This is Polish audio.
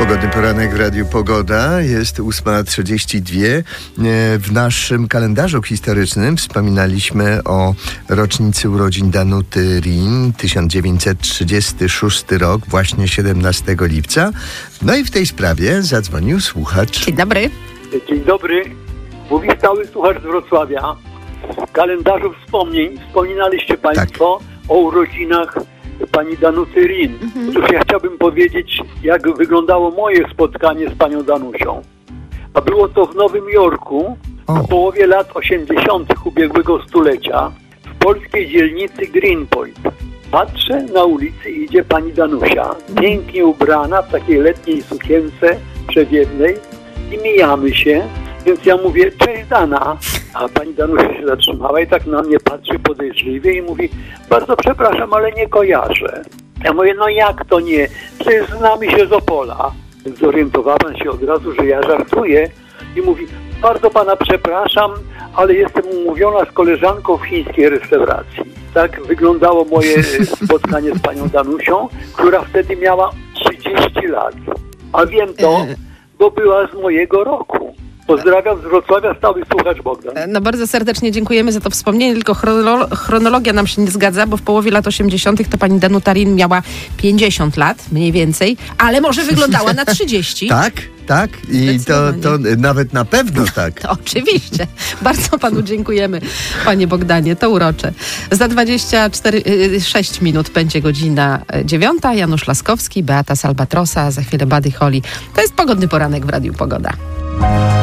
Pogodny poranek w Radiu Pogoda. Jest 8:32. W naszym kalendarzu historycznym wspominaliśmy o rocznicy urodzin Danuty Rin, 1936 rok, właśnie 17 lipca. No i w tej sprawie zadzwonił słuchacz. Dzień dobry. Dzień dobry. Mówi stały słuchacz z Wrocławia. W kalendarzu wspomnień wspominaliście Państwo o urodzinach pani Danuty Rin. Otóż ja chciałbym powiedzieć, jak wyglądało moje spotkanie z panią Danusią. A było to w Nowym Jorku w połowie lat 80. ubiegłego stulecia w polskiej dzielnicy Greenpoint. Patrzę, na ulicy idzie pani Danusia, pięknie ubrana w takiej letniej sukience przewiewnej i mijamy się. Więc ja mówię, cześć Dana, a pani Danusia się zatrzymała i tak na mnie patrzy podejrzliwie i mówi, bardzo przepraszam, ale nie kojarzę. Ja mówię, no jak to nie? Przecież znamy się z Opola. Więc zorientowałem się od razu, że ja żartuję i mówi, bardzo pana przepraszam, ale jestem umówiona z koleżanką w chińskiej restauracji. Tak wyglądało moje spotkanie z panią Danusią, która wtedy miała 30 lat. A wiem to, bo była z mojego roku. Pozdrawiam z Wrocławia, stały słuchacz Bogdan. No bardzo serdecznie dziękujemy za to wspomnienie, tylko chronologia nam się nie zgadza, bo w połowie lat 80. to pani Danuta Rin miała 50 lat, mniej więcej, ale może wyglądała na 30. Tak. I to nawet na pewno tak. To oczywiście. Bardzo panu dziękujemy, panie Bogdanie. To urocze. Za 26 minut będzie godzina 9. Janusz Laskowski, Beata z Albatrosa, za chwilę Buddy Holly. To jest Pogodny Poranek w Radiu Pogoda.